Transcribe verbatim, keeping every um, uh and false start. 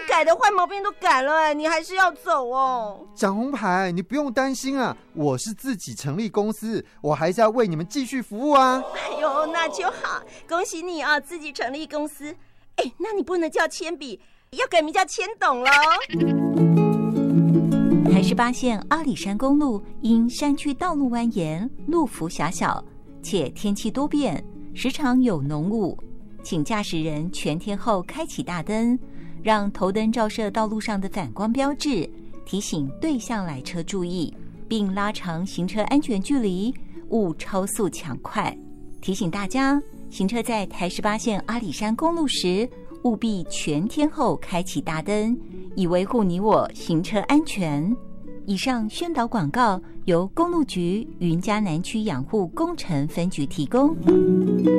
改的坏毛病都改了，你还是要走哦。 蒋红牌，你不用担心啊，我是自己成立公司，我还是要为你们继续服务啊。 哎呦，那就好，恭喜你啊，自己成立公司。哎，那你不能叫铅笔，要改名叫铅董咯。 台十八线阿里山公路因山区道路蜿蜒，路幅狭小，且天气多变，时常有浓雾，请驾驶人全天候开启大灯，让头灯照射道路上的反光标志，提醒对向来车注意，并拉长行车安全距离，勿超速抢快。提醒大家，行车在台十八线阿里山公路时，务必全天候开启大灯，以维护你我行车安全。以上宣导广告由公路局云嘉南区养护工程分局提供。